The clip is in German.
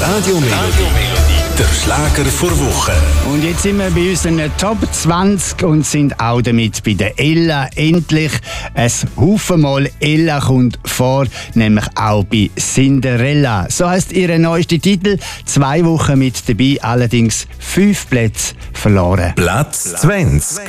Radio Melodie, der Schlager vor Woche. Und jetzt sind wir bei unseren Top 20 und sind auch damit bei der Ella. Endlich ein Haufenmal Ella kommt vor, nämlich auch bei Cinderella. So heisst ihr neuester Titel. 2 Wochen mit dabei, allerdings 5 Plätze verloren. Platz 20.